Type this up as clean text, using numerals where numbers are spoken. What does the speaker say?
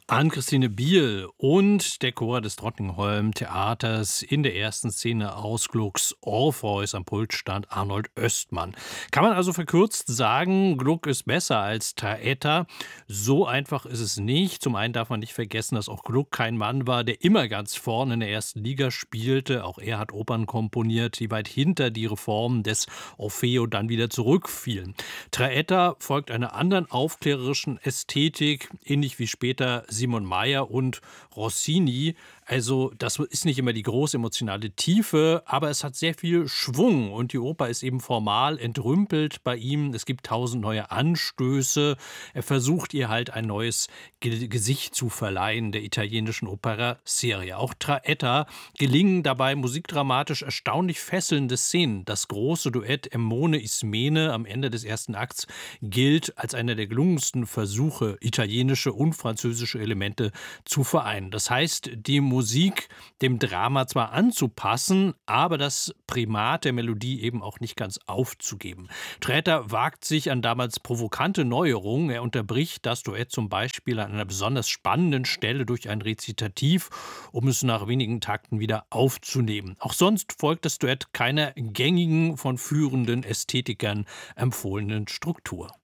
Ann-Christine Biel und der Chor des Drottningholm Theaters in der ersten Szene aus Glucks Orpheus. Am Pult stand Arnold Östmann. Kann man also verkürzt sagen, Gluck ist besser als Traetta? So einfach ist es nicht. Zum einen darf man nicht vergessen, dass auch Gluck kein Mann war, der immer ganz vorne in der ersten Liga spielte. Auch er hat Opern komponiert, die weit hinter die Reformen des Orfeo dann wieder zurückfielen. Traetta folgt einer anderen aufklärerischen Ästhetik, ähnlich wie später Simon Mayr und Rossini. Also das ist nicht immer die große emotionale Tiefe, aber es hat sehr viel Schwung und die Oper ist eben formal entrümpelt bei ihm. Es gibt tausend neue Anstöße. Er versucht ihr halt ein neues Gesicht zu verleihen, der italienischen Opera seria. Auch Traetta gelingen dabei musikdramatisch erstaunlich fesselnde Szenen. Das große Duett Emmone Ismene am Ende des ersten Akts gilt als einer der gelungensten Versuche, italienische und französische Elemente zu vereinen. Das heißt, die Musik dem Drama zwar anzupassen, aber das Primat der Melodie eben auch nicht ganz aufzugeben. Traetta wagt sich an damals provokante Neuerungen. Er unterbricht das Duett zum Beispiel an einer besonders spannenden Stelle durch ein Rezitativ, um es nach wenigen Takten wieder aufzunehmen. Auch sonst folgt das Duett keiner gängigen, von führenden Ästhetikern empfohlenen Struktur.